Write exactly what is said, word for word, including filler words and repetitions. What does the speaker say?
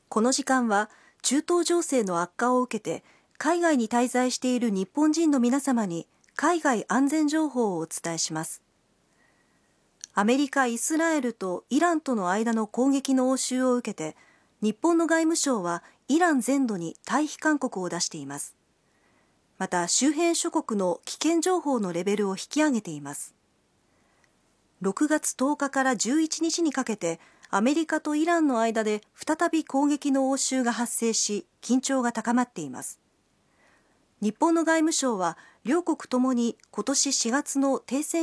この時間は中東情勢の悪化を受けて海外に滞在している日本人の皆様に海外安全情報をお伝えします。アメリカ、イスラエルとイランとの間の攻撃の応酬を受けて、日本の外務省はイラン全土に退避勧告を出しています。また、周辺諸国の危険情報のレベルを引き上げています。ろくがつとおかからじゅういちにちにかけて、アメリカとイランの間で再び攻撃の応酬が発生し、緊張が高まっています。日本の外務省は、両国ともに今年しがつの停戦